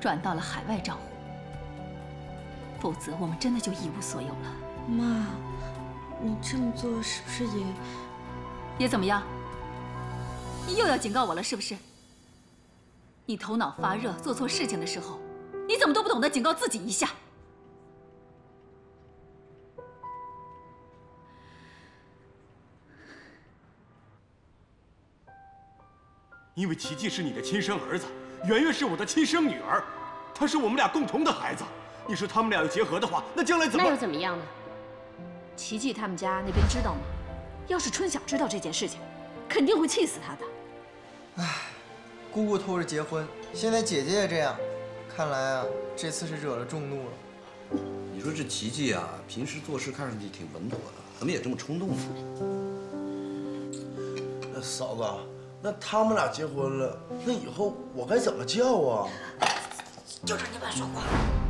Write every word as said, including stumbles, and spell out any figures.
转到了海外账户，否则我们真的就一无所有了。 妈，你这么做是不是也…… 也怎么样？你又要警告我了是不是？你头脑发热做错事情的时候，你怎么都不懂得警告自己一下？ 因为琪琪是你的亲生儿子，圆圆是我的亲生女儿，她是我们俩共同的孩子。你说他们俩要结合的话，那将来怎么？ 那又怎么样呢？琪琪他们家那边知道吗？要是春晓知道这件事情，肯定会气死他的。 唉，姑姑偷着结婚，现在姐姐也这样，看来啊，这次是惹了众怒了。 你说这琪琪啊，平时做事看上去挺稳妥的，怎么也这么冲动呢？ 那嫂子，那他们俩结婚了，那以后我该怎么叫啊？ 就让你们说话。